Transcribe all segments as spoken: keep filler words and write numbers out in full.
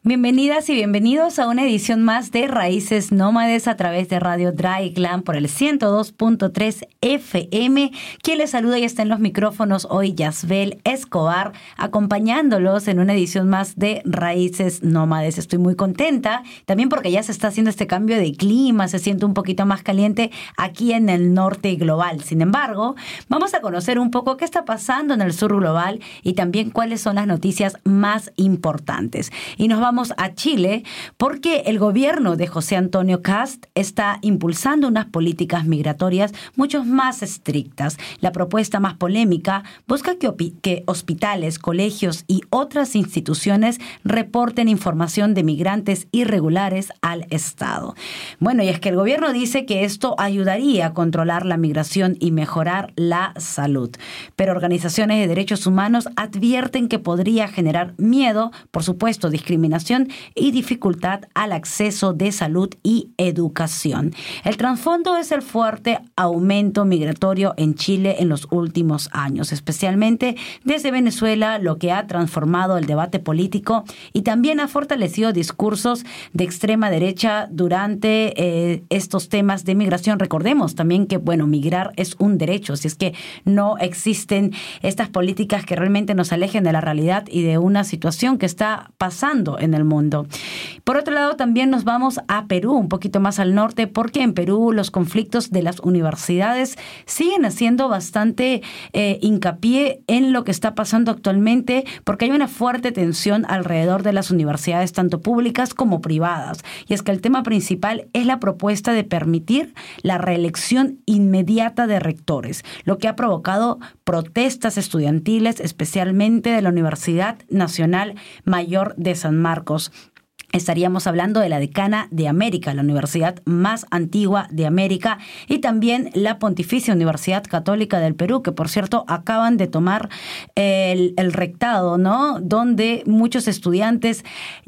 Bienvenidas y bienvenidos a una edición más de Raíces Nómades a través de Radio Draigland por el ciento dos punto tres F M. Quien les saluda y está en los micrófonos hoy, Yasbel Escobar, acompañándolos en una edición más de Raíces Nómades. Estoy muy contenta, también porque ya se está haciendo este cambio de clima, se siente un poquito más caliente aquí en el norte global. Sin embargo, vamos a conocer un poco qué está pasando en el sur global y también cuáles son las noticias más importantes. Y nos vamos a Chile porque el gobierno de José Antonio Kast está impulsando unas políticas migratorias mucho más estrictas. La propuesta más polémica busca que, que hospitales, colegios y otras instituciones reporten información de migrantes irregulares al Estado. Bueno, y es que el gobierno dice que esto ayudaría a controlar la migración y mejorar la salud. Pero organizaciones de derechos humanos advierten que podría generar miedo, por supuesto, discriminación y dificultad al acceso de salud y educación. El trasfondo es el fuerte aumento migratorio en Chile en los últimos años, especialmente desde Venezuela, lo que ha transformado el debate político y también ha fortalecido discursos de extrema derecha durante eh, estos temas de migración. Recordemos también que, bueno, migrar es un derecho, si es que no existen estas políticas que realmente nos alejen de la realidad y de una situación que está pasando en el mundo. Por otro lado, también nos vamos a Perú, un poquito más al norte, porque en Perú los conflictos de las universidades siguen haciendo bastante eh, hincapié en lo que está pasando actualmente, porque hay una fuerte tensión alrededor de las universidades, tanto públicas como privadas. Y es que el tema principal es la propuesta de permitir la reelección inmediata de rectores, lo que ha provocado protestas estudiantiles, especialmente de la Universidad Nacional Mayor de San Marcos. Estaríamos hablando de la Decana de América, la universidad más antigua de América, y también la Pontificia Universidad Católica del Perú, que por cierto acaban de tomar el, el rectado, ¿no? Donde muchos estudiantes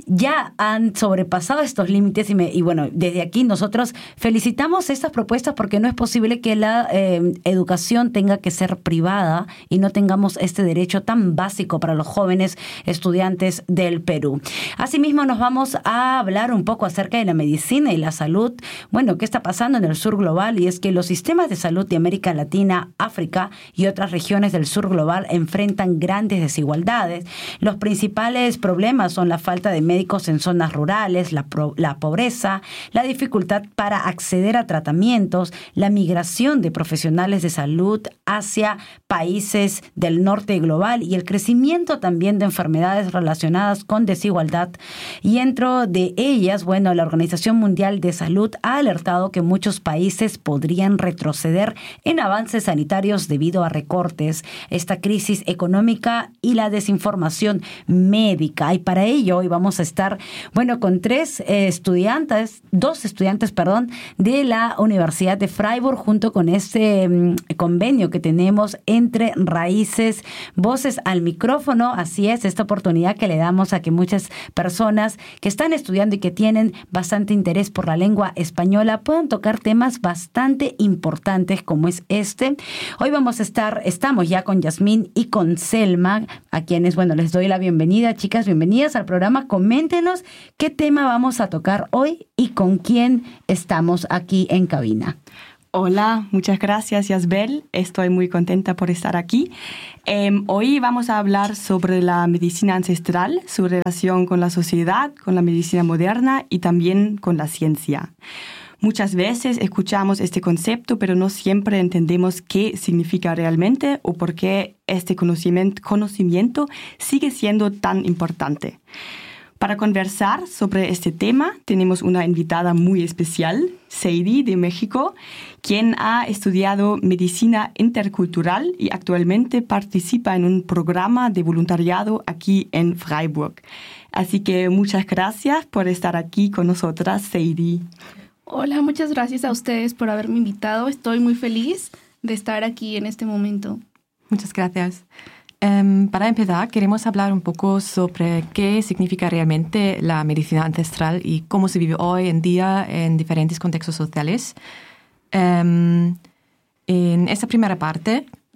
ya han sobrepasado estos límites y, me, y bueno, desde aquí nosotros felicitamos estas propuestas porque no es posible que la eh, educación tenga que ser privada y no tengamos este derecho tan básico para los jóvenes estudiantes del Perú. Asimismo, nos vamos a hablar un poco acerca de la medicina y la salud. Bueno, ¿qué está pasando en el sur global? Y es que los sistemas de salud de América Latina, África y otras regiones del sur global enfrentan grandes desigualdades. Los principales problemas son la falta de médicos en zonas rurales, la, pro, la pobreza, la dificultad para acceder a tratamientos, la migración de profesionales de salud hacia países del norte global y el crecimiento también de enfermedades relacionadas con desigualdad. Y entre de ellas, bueno, la Organización Mundial de Salud ha alertado que muchos países podrían retroceder en avances sanitarios debido a recortes, esta crisis económica y la desinformación médica. Y para ello hoy vamos a estar, bueno, con tres eh, estudiantes, dos estudiantes, perdón, de la Universidad de Freiburg, junto con este um, convenio que tenemos entre Raíces, Voces al Micrófono. Así es, esta oportunidad que le damos a que muchas personas que están estudiando y que tienen bastante interés por la lengua española puedan tocar temas bastante importantes como es este. Hoy vamos a estar, estamos ya con Yasmín y con Selma, a quienes, bueno, les doy la bienvenida. Chicas, bienvenidas al programa. Coméntenos qué tema vamos a tocar hoy y con quién estamos aquí en cabina. Hola, muchas gracias, Yasbel. Estoy muy contenta por estar aquí. Eh, hoy vamos a hablar sobre la medicina ancestral, su relación con la sociedad, con la medicina moderna y también con la ciencia. Muchas veces escuchamos este concepto, pero no siempre entendemos qué significa realmente o por qué este conocimiento, conocimiento sigue siendo tan importante. Para conversar sobre este tema, tenemos una invitada muy especial, Seidi de México, quien ha estudiado medicina intercultural y actualmente participa en un programa de voluntariado aquí en Freiburg. Así que muchas gracias por estar aquí con nosotras, Seidi. Hola, muchas gracias a ustedes por haberme invitado. Estoy muy feliz de estar aquí en este momento. Muchas gracias. Um, para empezar, queremos hablar un poco sobre qué significa realmente la medicina ancestral y cómo se vive hoy en día en diferentes contextos sociales. Um, en esta primera parte,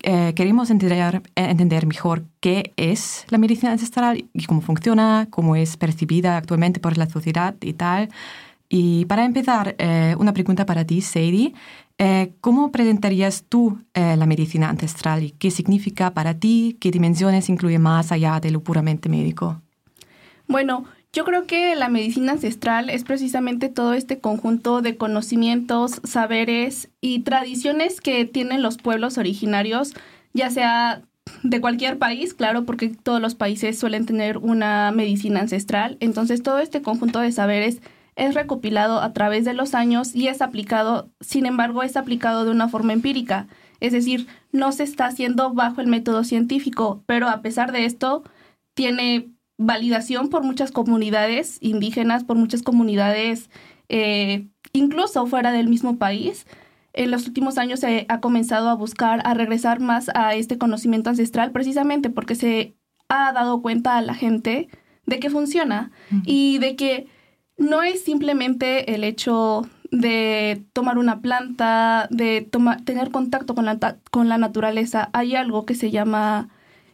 eh, queremos entender, eh, entender mejor qué es la medicina ancestral y cómo funciona, cómo es percibida actualmente por la sociedad y tal. Y para empezar, eh, una pregunta para ti, Sadie. Eh, ¿Cómo presentarías tú eh, la medicina ancestral y qué significa para ti? ¿Qué dimensiones incluye más allá de lo puramente médico? Bueno, yo creo que la medicina ancestral es precisamente todo este conjunto de conocimientos, saberes y tradiciones que tienen los pueblos originarios, ya sea de cualquier país, claro, porque todos los países suelen tener una medicina ancestral. Entonces, todo este conjunto de saberes es recopilado a través de los años y es aplicado, sin embargo, es aplicado de una forma empírica. Es decir, no se está haciendo bajo el método científico, pero a pesar de esto, tiene validación por muchas comunidades indígenas, por muchas comunidades eh, incluso fuera del mismo país. En los últimos años se ha comenzado a buscar, a regresar más a este conocimiento ancestral, precisamente porque se ha dado cuenta a la gente de que funciona uh-huh. y de que no es simplemente el hecho de tomar una planta, de toma, tener contacto con la, con la naturaleza. Hay algo que se llama,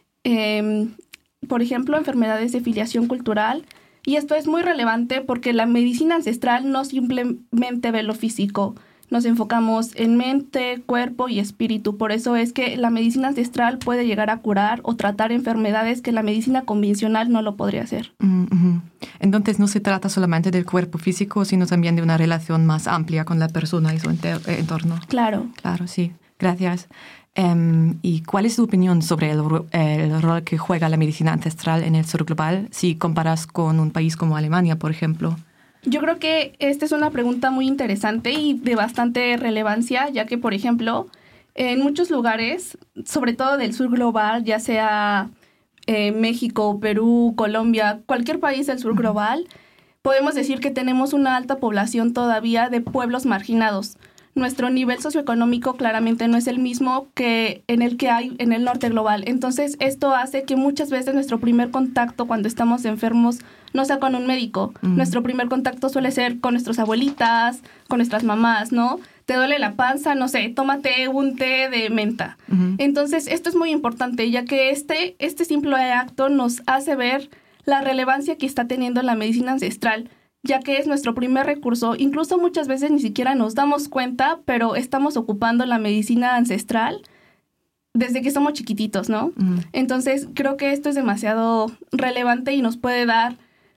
eh, por ejemplo, enfermedades de filiación cultural. Y esto es muy relevante porque la medicina ancestral no simplemente ve lo físico. Nos enfocamos en mente, cuerpo y espíritu. Por eso es que la medicina ancestral puede llegar a curar o tratar enfermedades que la medicina convencional no lo podría hacer. Mm-hmm. Entonces no se trata solamente del cuerpo físico, sino también de una relación más amplia con la persona y su enter- entorno. Claro. Claro, sí. Gracias. Um, ¿Y cuál es tu opinión sobre el, el rol que juega la medicina ancestral en el sur global si comparas con un país como Alemania, por ejemplo? Yo creo que esta es una pregunta muy interesante y de bastante relevancia, ya que, por ejemplo, en muchos lugares, sobre todo del sur global, ya sea eh, México, Perú, Colombia, cualquier país del sur global, podemos decir que tenemos una alta población todavía de pueblos marginados. Nuestro nivel socioeconómico claramente no es el mismo que en el que hay en el norte global. Entonces, esto hace que muchas veces nuestro primer contacto cuando estamos enfermos no sea con un médico. Mm. Nuestro primer contacto suele ser con nuestras abuelitas, con nuestras mamás, ¿no? Te duele la panza, no sé, tómate un té de menta. Mm-hmm. Entonces, esto es muy importante, ya que este, este simple acto nos hace ver la relevancia que está teniendo la medicina ancestral, ya que es nuestro primer recurso. Incluso muchas veces ni siquiera nos damos cuenta, pero estamos ocupando la medicina ancestral desde que somos chiquititos, ¿no? Uh-huh. Entonces, creo que esto es demasiado relevante y nos puede dar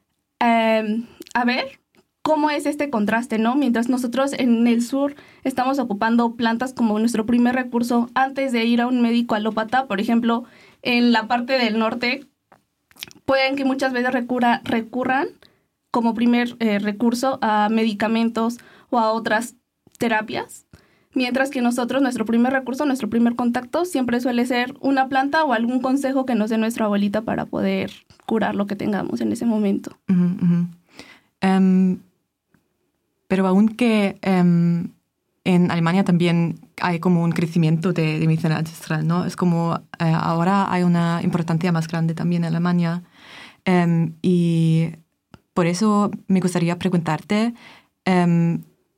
eh, a ver cómo es este contraste, ¿no? Mientras nosotros en el sur estamos ocupando plantas como nuestro primer recurso antes de ir a un médico alópata, por ejemplo, en la parte del norte, pueden que muchas veces recurra, recurran como primer eh, recurso a medicamentos o a otras terapias, mientras que nosotros, nuestro primer recurso, nuestro primer contacto siempre suele ser una planta o algún consejo que nos dé nuestra abuelita para poder curar lo que tengamos en ese momento. Uh-huh, uh-huh. Um, pero aunque um, en Alemania también hay como un crecimiento de, de medicina ancestral, ¿no? Es como uh, ahora hay una importancia más grande también en Alemania um, y por eso me gustaría preguntarte. Um...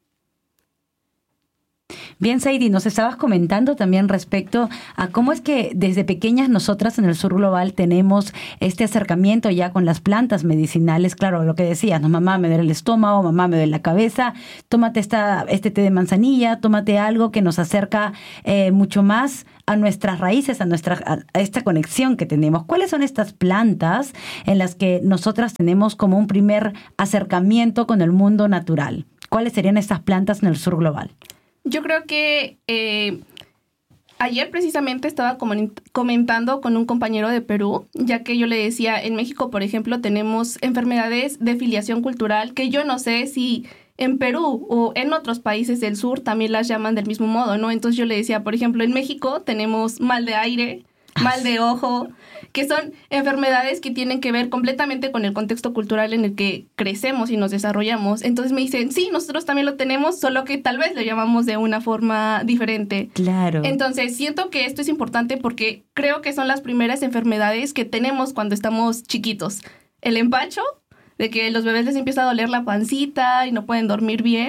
Bien, Sadie, nos estabas comentando también respecto a cómo es que desde pequeñas nosotras en el sur global tenemos este acercamiento ya con las plantas medicinales. Claro, lo que decías, ¿no? Mamá, me duele el estómago, mamá, me duele la cabeza, tómate esta, este té de manzanilla, tómate algo que nos acerca eh, mucho más a nuestras raíces, a, nuestra, a esta conexión que tenemos. ¿Cuáles son estas plantas en las que nosotras tenemos como un primer acercamiento con el mundo natural? ¿Cuáles serían estas plantas en el sur global? Yo creo que eh, ayer precisamente estaba comentando con un compañero de Perú, ya que yo le decía, en México, por ejemplo, tenemos enfermedades de filiación cultural que yo no sé si en Perú o en otros países del sur también las llaman del mismo modo, ¿no? Entonces yo le decía, por ejemplo, en México tenemos mal de aire, mal de ojo, que son enfermedades que tienen que ver completamente con el contexto cultural en el que crecemos y nos desarrollamos. Entonces me dicen, sí, nosotros también lo tenemos, solo que tal vez lo llamamos de una forma diferente. Claro. Entonces siento que esto es importante porque creo que son las primeras enfermedades que tenemos cuando estamos chiquitos. El empacho, de que los bebés les empieza a doler la pancita y no pueden dormir bien.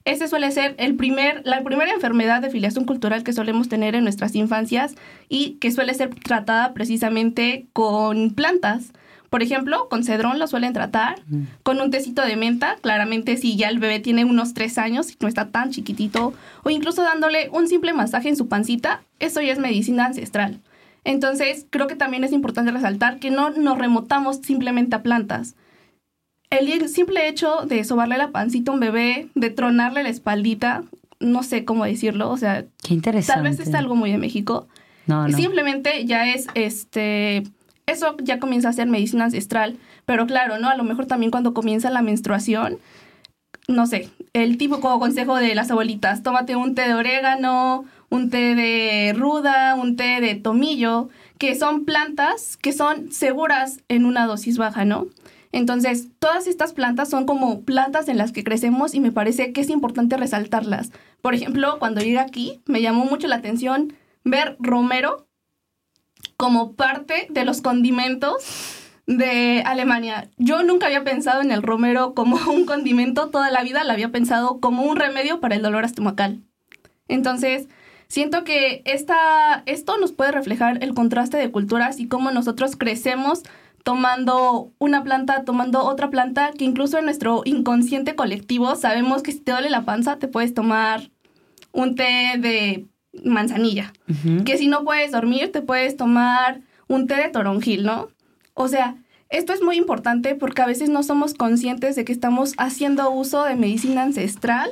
ese suele ser el primer, la primera enfermedad de filiación cultural que solemos tener en nuestras infancias y que suele ser tratada precisamente con plantas. Por ejemplo, con cedrón lo suelen tratar, mm. con un tecito de menta, claramente si ya el bebé tiene unos tres años y no está tan chiquitito, o incluso dándole un simple masaje en su pancita, eso ya es medicina ancestral. Entonces, creo que también es importante resaltar que no nos remotamos simplemente a plantas. El simple hecho de sobarle la pancita a un bebé, de tronarle la espaldita, no sé cómo decirlo, o sea, qué interesante. Tal vez es algo muy de México. No, no. Simplemente ya es, este, eso ya comienza a ser medicina ancestral, pero claro, ¿no? A lo mejor también cuando comienza la menstruación, no sé, el típico consejo de las abuelitas, tómate un té de orégano, un té de ruda, un té de tomillo, que son plantas que son seguras en una dosis baja, ¿no? Entonces, todas estas plantas son como plantas en las que crecemos y me parece que es importante resaltarlas. Por ejemplo, cuando llegué aquí, me llamó mucho la atención ver romero como parte de los condimentos de Alemania. Yo nunca había pensado en el romero como un condimento, toda la vida lo había pensado como un remedio para el dolor estomacal. Entonces, siento que esta, esto nos puede reflejar el contraste de culturas y cómo nosotros crecemos tomando una planta, tomando otra planta, que incluso en nuestro inconsciente colectivo sabemos que si te duele la panza te puedes tomar un té de manzanilla. Uh-huh. Que si no puedes dormir te puedes tomar un té de toronjil, ¿no? O sea, esto es muy importante porque a veces no somos conscientes de que estamos haciendo uso de medicina ancestral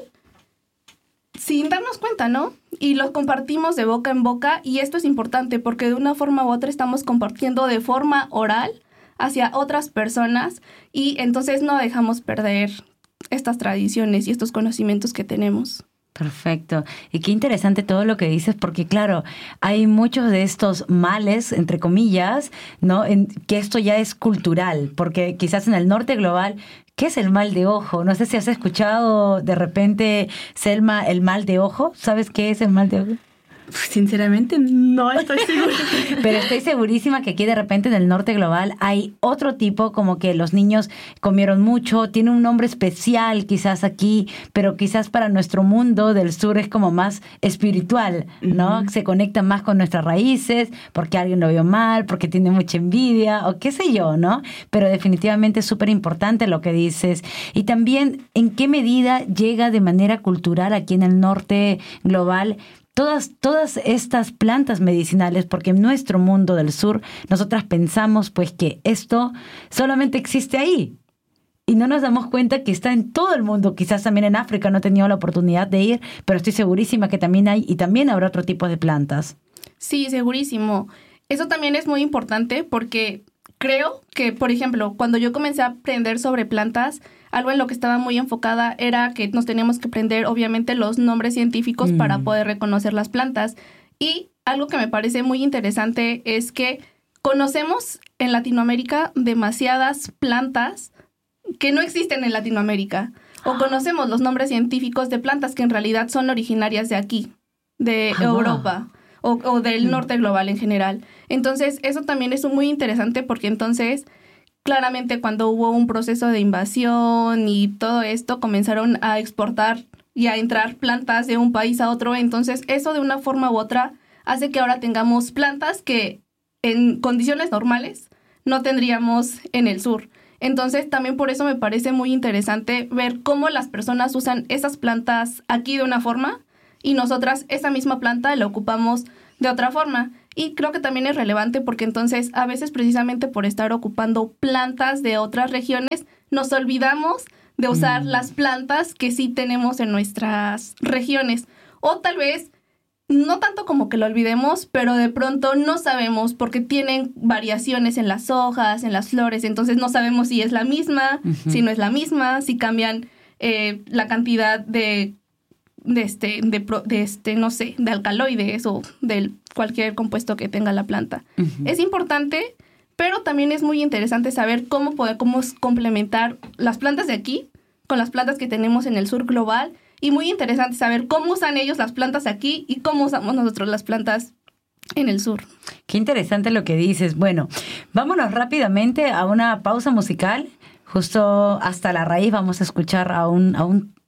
sin darnos cuenta, ¿no? Y los compartimos de boca en boca y esto es importante porque de una forma u otra estamos compartiendo de forma oral hacia otras personas y entonces no dejamos perder estas tradiciones y estos conocimientos que tenemos. Perfecto. Y qué interesante todo lo que dices, porque claro, hay muchos de estos males, entre comillas, ¿no? En, que esto ya es cultural, porque quizás en el norte global, ¿qué es el mal de ojo? No sé si has escuchado de repente, Selma, el mal de ojo. ¿Sabes qué es el mal de ojo? Sinceramente no estoy segura. Pero estoy segurísima que aquí de repente en el norte global hay otro tipo, como que los niños comieron mucho, tiene un nombre especial quizás aquí, pero quizás para nuestro mundo del sur es como más espiritual, ¿no? Uh-huh. Se conecta más con nuestras raíces, porque alguien lo vio mal, porque tiene mucha envidia, o qué sé yo, ¿no? Pero definitivamente es súper importante lo que dices. Y también, ¿en qué medida llega de manera cultural aquí en el norte global Todas, todas estas plantas medicinales, porque en nuestro mundo del sur nosotras pensamos pues que esto solamente existe ahí y no nos damos cuenta que está en todo el mundo, quizás también en África, no he tenido la oportunidad de ir, pero estoy segurísima que también hay y también habrá otro tipo de plantas. Sí, segurísimo. Eso también es muy importante porque creo que, por ejemplo, cuando yo comencé a aprender sobre plantas, algo en lo que estaba muy enfocada era que nos teníamos que aprender, obviamente, los nombres científicos mm. para poder reconocer las plantas. Y algo que me parece muy interesante es que conocemos en Latinoamérica demasiadas plantas que no existen en Latinoamérica. O conocemos los nombres científicos de plantas que en realidad son originarias de aquí, de ah, Europa o, o del mm. norte global en general. Entonces, eso también es muy interesante porque entonces claramente cuando hubo un proceso de invasión y todo esto, comenzaron a exportar y a entrar plantas de un país a otro. Entonces, eso de una forma u otra hace que ahora tengamos plantas que en condiciones normales no tendríamos en el sur. Entonces, también por eso me parece muy interesante ver cómo las personas usan esas plantas aquí de una forma y nosotras esa misma planta la ocupamos de otra forma. Y creo que también es relevante porque entonces a veces precisamente por estar ocupando plantas de otras regiones nos olvidamos de usar mm. las plantas que sí tenemos en nuestras regiones. O tal vez no tanto como que lo olvidemos, pero de pronto no sabemos porque tienen variaciones en las hojas, en las flores. Entonces no sabemos si es la misma, uh-huh. si no es la misma, si cambian eh, la cantidad de... de este, de, de este, no sé, de alcaloides o de cualquier compuesto que tenga la planta. Uh-huh. Es importante, pero también es muy interesante saber cómo podemos complementar las plantas de aquí con las plantas que tenemos en el sur global y muy interesante saber cómo usan ellos las plantas aquí y cómo usamos nosotros las plantas en el sur. Qué interesante lo que dices. Bueno, vámonos rápidamente a una pausa musical. Justo hasta la raíz vamos a escuchar a un, a un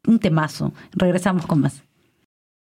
un temazo. Regresamos con más.